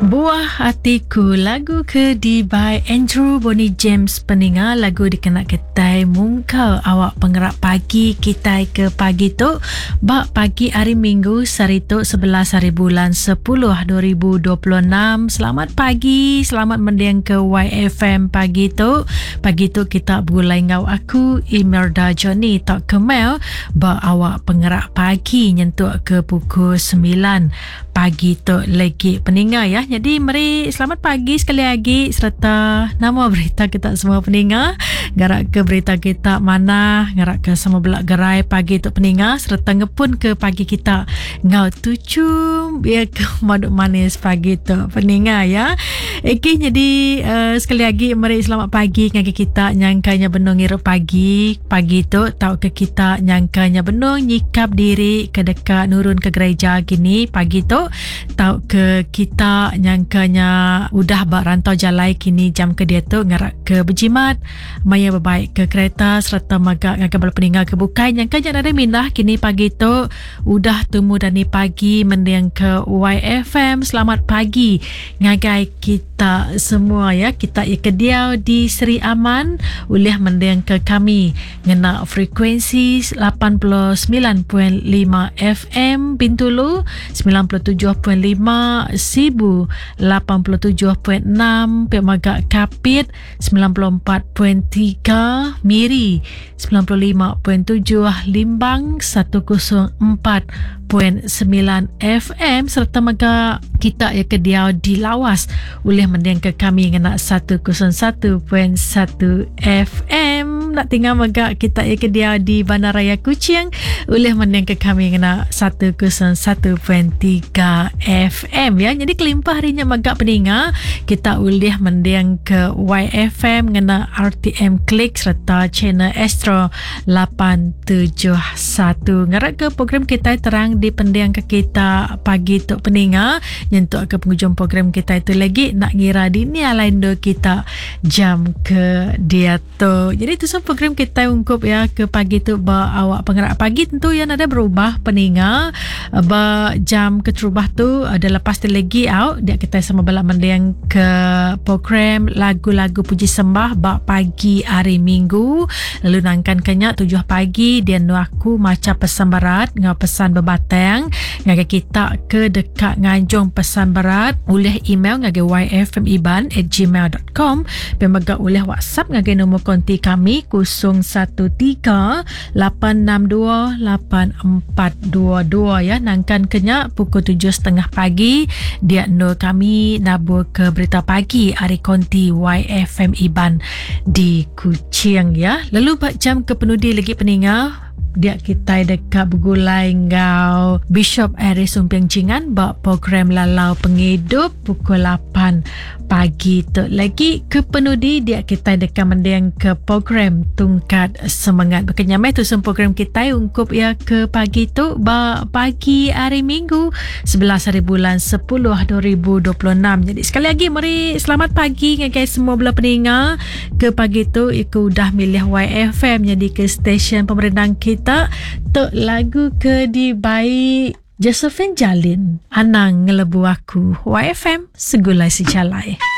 Buah Hatiku, lagu ke by Andrew Bonnie James peninga. Lagu dikenak ketai mungkau awak penggerak pagi kita ke pagi tu bak pagi hari Minggu Sarito 11 hari bulan 10 2026. Selamat pagi, selamat mendiang ke YFM pagi tu. Pagi tu kita bergulai ngau aku Imelda Johnny tak kemel bak awak penggerak pagi nyentuk ke pukul 9 pagi tu lagi peninga ya. Jadi mari selamat pagi sekali lagi serta nama berita kita semua peninga. Garak ke berita kita mana, garak ke semua belak gerai pagi tu peninga serta ngepun ke pagi kita ngau tucum biar ke maduk manis pagi tu peninga ya. Okey, jadi sekali lagi mari selamat pagi ngagi kita nyangkanya benung ngirup pagi tu tahu ke kita nyangkanya benung nyikap diri ke dekat nurun ke gereja gini pagi tu tahu ke kita nyangkanya udah bak rantau jalai kini jam ke dia tu ngarak ke berjimat maya berbaik ke kereta serta magak ngagak bala peninga ke bukai nyangkanya ada mindah kini pagi tu udah temu dani pagi mendiang ke YFM. Selamat pagi ngagai kita semua ya. Kita ikediau di Seri Aman ulih mendiang ke kami ngena frekuensi 89.5 FM Bintulu, 97.5 Sibu, 87.6 Pemagak Kapit, 94.3 Miri, 95.7 Limbang, 104.9 FM serta mega kita ya kediau di Lawas boleh mendiang ke kami ngena 101.1 FM. Nak tinggal mega kita ya kediau di Bandaraya Kuching boleh mendiang ke kami ngena 101.3 FM ya. Jadi kelimpah harinya mega peninga kita boleh mendiang ke YFM ngena RTM Klik serta channel Astro 871. Ngarak ke program kita terang di pendiang ke kita pagi tu peninga nyentuk ke penghujung program kita itu lagi nak ngira di ni lain do kita jam ke dia tu. Jadi tu program kita ungkup ya ke pagi tu ba awak penggerak pagi tentu yang ada berubah peninga ba jam ke terubah tu ada lepas tu lagi out dia kita sama bala mendiang ke program lagu-lagu puji sembah ba pagi hari Minggu lalu nangkan kenyak 7 pagi dia nu aku macam pesan berat ngau pesan bebatang ngaga kita ke dekat nganjung pesan berat oleh email ngaga yfmiban@gmail.com pemaga oleh WhatsApp ngaga nombor konti kami 0138628422 ya. Nangkan kenyak pukul 7.30 pagi dia no kami nabur ke berita pagi hari konti YFM Iban di Kuching ya. Lalu bak jam ke penudi lagi peninga dia kita dekat bergulai ngau Bishop Aris Sumpiang Jingan bak program Lalau Penghidup pukul 8 pagi tu lagi ke penudi dia kita dekat mendiang ke program Tungkat Semangat berkenyamai tu program kita ungkup ya ke pagi tu bak pagi hari Minggu 11 hari bulan 10 2026. Jadi sekali lagi mari selamat pagi guys semua belah peninga ke pagi tu ikut udah milih YFM jadi ke stesen pemerintahan kita tok lagu ke di baik Josephine Jalin Anang ngelebu aku YFM segulai si calai.